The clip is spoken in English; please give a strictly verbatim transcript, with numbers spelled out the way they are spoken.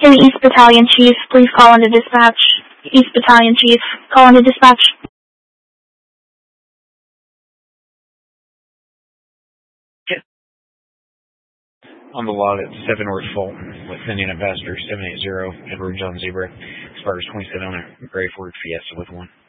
Hey, East Battalion Chief, please call into dispatch. East Battalion Chief, call into dispatch. On the lot at seven North Fulton with Indian Ambassador seven eight zero, Edward John Zebra, expires twenty-seven on a Gray Ford Fiesta with one.